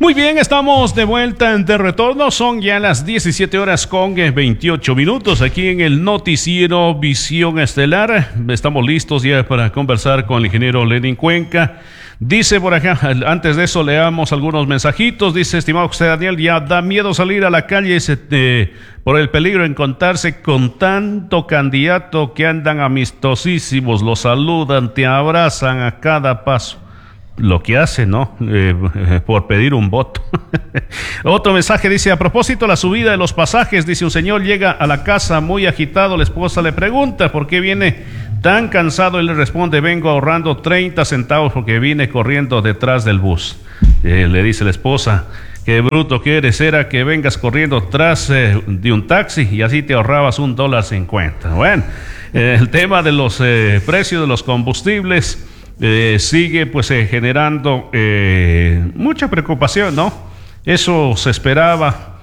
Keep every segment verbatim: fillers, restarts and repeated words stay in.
Muy bien, estamos de vuelta de retorno. Son ya las diecisiete horas con veintiocho minutos aquí en el noticiero Visión Estelar. Estamos listos ya para conversar con el ingeniero Lenin Cuenca. Dice por acá, antes de eso leamos algunos mensajitos. Dice, estimado José Daniel, ya da miedo salir a la calle eh, por el peligro de encontrarse con tanto candidato que andan amistosísimos, los saludan, te abrazan a cada paso. Lo que hace, ¿no? Eh, por pedir un voto. Otro mensaje dice, a propósito, la subida de los pasajes, dice, un señor llega a la casa muy agitado, la esposa le pregunta por qué viene tan cansado, él le responde, vengo ahorrando treinta centavos porque vine corriendo detrás del bus. Eh, le dice la esposa, qué bruto que eres, era que vengas corriendo tras eh, de un taxi y así te ahorrabas un dólar cincuenta. Bueno, eh, el tema de los eh, precios de los combustibles Eh, sigue pues eh, generando eh, mucha preocupación, ¿no? Eso se esperaba,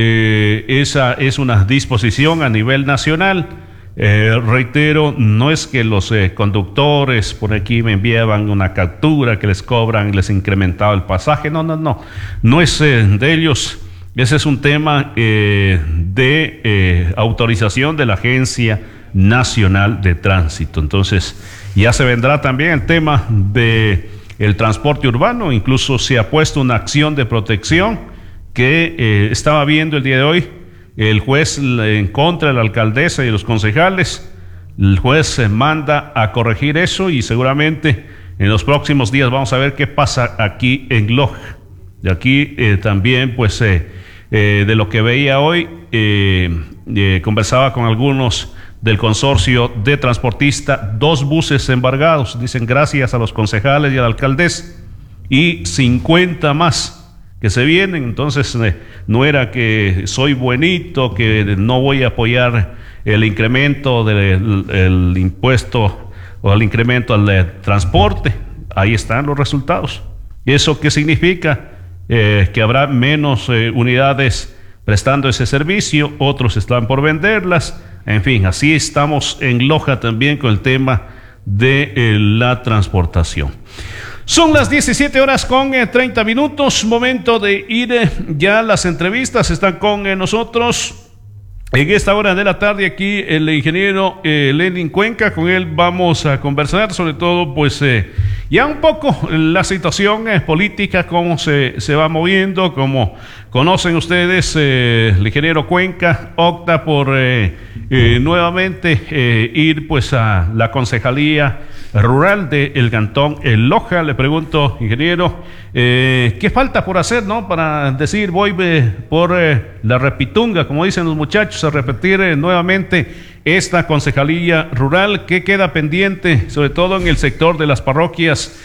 eh, esa es una disposición a nivel nacional. Eh, reitero, no es que los eh, conductores por aquí me enviaban una captura que les cobran, les incrementaba el pasaje, no, no, no, no es eh, de ellos. Ese es un tema eh, de eh, autorización de la Agencia Nacional de Tránsito. Entonces, ya se vendrá también el tema de el transporte urbano. Incluso se ha puesto una acción de protección que eh, estaba viendo el día de hoy el juez en contra de la alcaldesa y los concejales. El juez se manda a corregir eso y seguramente en los próximos días vamos a ver qué pasa aquí en Loja. Y aquí eh, también pues eh, eh, de lo que veía hoy eh, eh, conversaba con algunos del consorcio de transportistas, dos buses embargados, dicen gracias a los concejales y a la alcaldesa, y cincuenta más que se vienen. Entonces eh, no era que soy buenito, que no voy a apoyar el incremento del el impuesto o el incremento al eh, transporte. Ahí están los resultados. ¿Eso qué significa? Eh, que habrá menos eh, unidades prestando ese servicio, otros están por venderlas. En fin, así estamos en Loja también con el tema de eh, la transportación. Son las diecisiete horas con eh, treinta minutos, momento de ir eh, ya a las entrevistas. Están con eh, nosotros en esta hora de la tarde aquí el ingeniero eh, Lenin Cuenca. Con él vamos a conversar sobre todo pues eh, ya un poco la situación eh, política, cómo se, se va moviendo. Como conocen ustedes, eh, el ingeniero Cuenca opta por eh, eh, nuevamente eh, ir pues a la concejalía rural del cantón El Loja. Le pregunto, ingeniero, eh, ¿qué falta por hacer, no? Para decir voy eh, por eh, la repitunga, como dicen los muchachos, a repetir eh, nuevamente esta concejalía rural. ¿Qué queda pendiente, sobre todo en el sector de las parroquias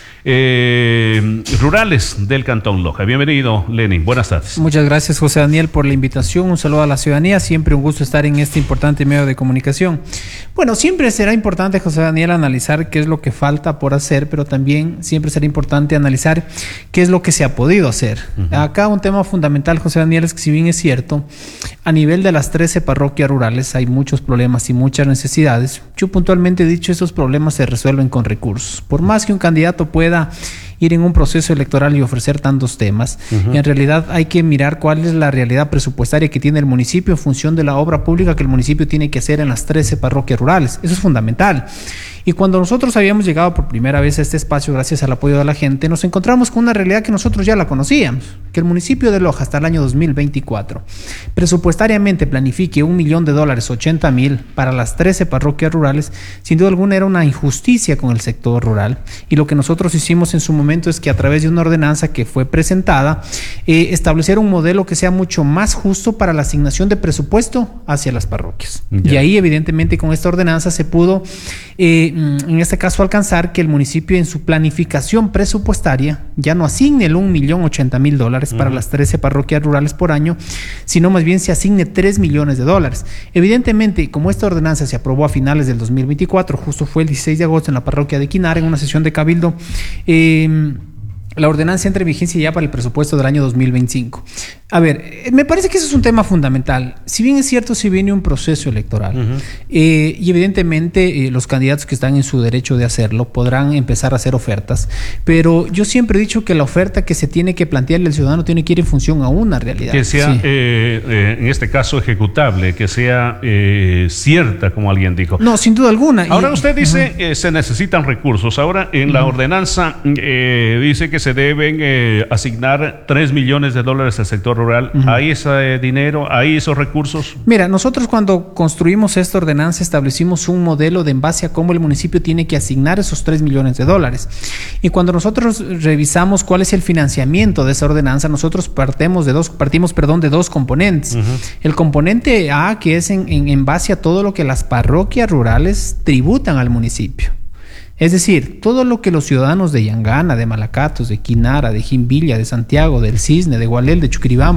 eh, rurales del cantón Loja? Bienvenido, Lenin, buenas tardes. Muchas gracias, José Daniel, por la invitación. Un saludo a la ciudadanía, siempre un gusto estar en este importante medio de comunicación. Bueno, siempre será importante, José Daniel, analizar qué es lo que falta por hacer, pero también siempre será importante analizar qué es lo que se ha podido hacer. Uh-huh. Acá un tema fundamental, José Daniel, es que si bien es cierto, a nivel de las trece parroquias rurales hay muchos problemas y muchas necesidades. Yo puntualmente he dicho, esos problemas se resuelven con recursos. Por más que un candidato pueda ir en un proceso electoral y ofrecer tantos temas, uh-huh. en realidad hay que mirar cuál es la realidad presupuestaria que tiene el municipio en función de la obra pública que el municipio tiene que hacer en las trece parroquias rurales. Eso es fundamental. Y cuando nosotros habíamos llegado por primera vez a este espacio, gracias al apoyo de la gente, nos encontramos con una realidad que nosotros ya la conocíamos, que el municipio de Loja hasta el año dos mil veinticuatro presupuestariamente planifique un millón de dólares, ochenta mil, para las trece parroquias rurales. Sin duda alguna era una injusticia con el sector rural, y lo que nosotros hicimos en su momento es que a través de una ordenanza que fue presentada, eh, establecer un modelo que sea mucho más justo para la asignación de presupuesto hacia las parroquias. Yeah. Y ahí evidentemente con esta ordenanza se pudo eh, en este caso alcanzar que el municipio en su planificación presupuestaria ya no asigne el un millón ochenta mil dólares para uh-huh. las trece parroquias rurales por año, sino más bien se asigne tres millones de dólares. Evidentemente, como esta ordenanza se aprobó a finales del dos mil veinticuatro, justo fue el dieciséis de agosto en la parroquia de Quinar, en una sesión de cabildo, eh, la ordenanza entra en vigencia ya para el presupuesto del año dos mil veinticinco. A ver, me parece que eso es un tema fundamental. Si bien es cierto, si viene un proceso electoral, uh-huh. eh, y evidentemente eh, los candidatos que están en su derecho de hacerlo podrán empezar a hacer ofertas, pero yo siempre he dicho que la oferta que se tiene que plantearle al ciudadano tiene que ir en función a una realidad. Que sea, sí. eh, eh, en este caso, ejecutable, que sea eh, cierta, como alguien dijo. No, sin duda alguna. Ahora y, usted dice que uh-huh. eh, se necesitan recursos. Ahora en uh-huh. la ordenanza eh, dice que se deben eh, asignar tres millones de dólares al sector rural. Uh-huh. ¿Hay ese dinero? ¿Hay esos recursos? Mira, nosotros cuando construimos esta ordenanza establecimos un modelo de en base a cómo el municipio tiene que asignar esos tres millones de dólares. Y cuando nosotros revisamos cuál es el financiamiento de esa ordenanza, nosotros partimos de dos, partimos, perdón, de dos componentes. Uh-huh. El componente A, que es en, en, en base a todo lo que las parroquias rurales tributan al municipio. Es decir, todo lo que los ciudadanos de Yangana, de Malacatos, de Quinara, de Jimbilla, de Santiago, del Cisne, de Gualel, de Chuquiribamba,